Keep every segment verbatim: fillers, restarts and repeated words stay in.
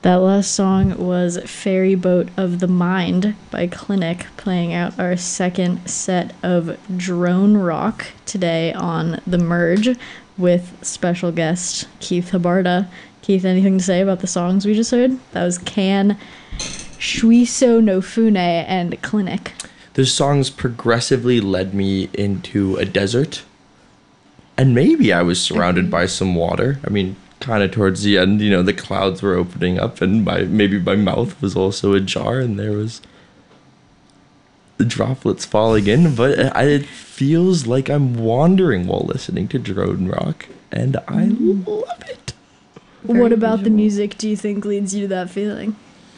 That last song was Ferry Boat of the Mind by Clinic, playing out our second set of drone rock today on The Merge with special guest Keith Habarda. Keith, anything to say about the songs we just heard? That was Can, Shuiso no Fune, and Clinic. Those songs progressively led me into a desert. And maybe I was surrounded by some water. I mean, kind of towards the end, you know, the clouds were opening up, and my maybe my mouth was also ajar, and there was the droplets falling in. But it, it feels like I'm wandering while listening to drone rock, and I love it. Very what about visual. The music do you think leads you to that feeling?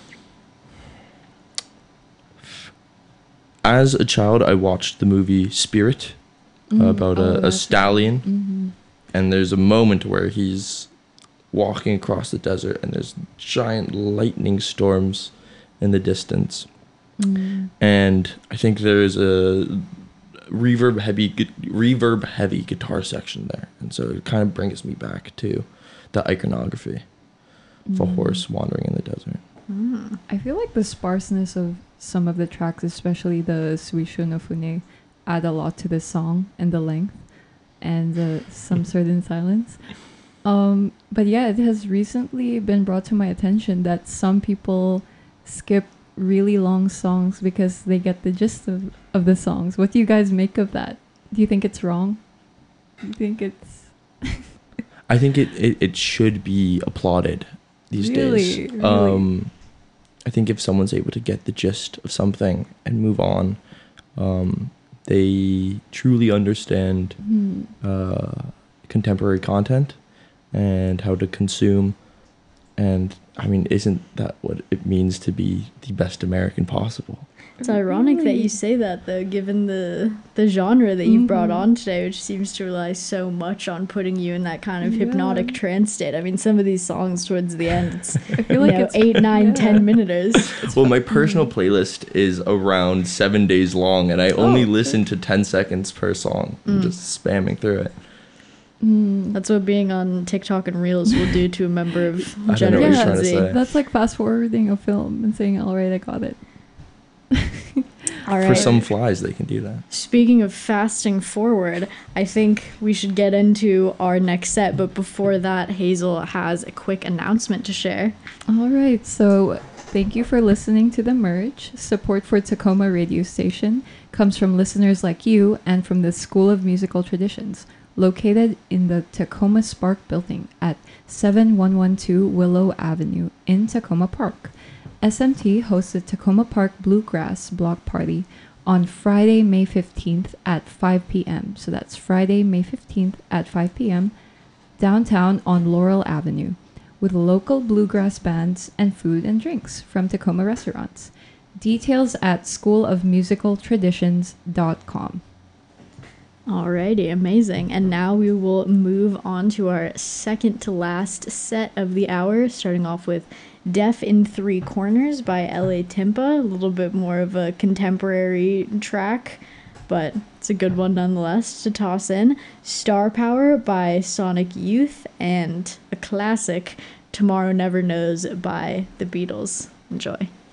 As a child, I watched the movie Spirit mm. uh, about oh, a, a stallion, mm-hmm. and there's a moment where he's walking across the desert, and there's giant lightning storms in the distance. Mm. And I think there's a reverb heavy reverb heavy guitar section there, and so it kind of brings me back to the iconography of mm. a horse wandering in the desert. Mm. I feel like the sparseness of some of the tracks, especially the Suisho no Fune, add a lot to the song and the length and uh, some certain silence. Um, but yeah, it has recently been brought to my attention that some people skip really long songs because they get the gist of, of the songs. What do you guys make of that? Do you think it's wrong? Do you think it's... I think it, it, it should be applauded these really? days. Really? Um, I think if someone's able to get the gist of something and move on, um, they truly understand mm. uh, contemporary content and how to consume. And I mean, isn't that what it means to be the best American possible? It's ironic really? that you say that, though, given the the genre that you've mm-hmm. brought on today, which seems to rely so much on putting you in that kind of yeah. hypnotic trance state. I mean, some of these songs towards the end, it's I feel like know, it's eight, nine, yeah. ten minuters. Well, my personal playlist is around seven days long, and I only oh, listen okay. to ten seconds per song. Mm. I'm just spamming through it. Mm. That's what being on TikTok and Reels will do to a member of Generation Z. That's like fast forwarding a film and saying, all right, I got it. All right. For some flies, they can do that. Speaking of fasting forward, I think we should get into our next set. But before that, Hazel has a quick announcement to share. All right. So thank you for listening to The Merge. Support for Tacoma Radio Station comes from listeners like you and from the School of Musical Traditions, located in the Tacoma Spark building at seven one one two Willow Avenue in Tacoma Park. S M T hosts the Tacoma Park Bluegrass Block Party on Friday, May fifteenth at five p.m. So that's Friday, May fifteenth at five p.m. downtown on Laurel Avenue with local bluegrass bands and food and drinks from Tacoma restaurants. Details at school of musical traditions dot com. Alrighty, amazing. And now we will move on to our second to last set of the hour, starting off with Deaf in Three Corners by L A Timpa, a little bit more of a contemporary track, but it's a good one nonetheless to toss in. Star Power by Sonic Youth, and a classic, Tomorrow Never Knows by the Beatles. Enjoy.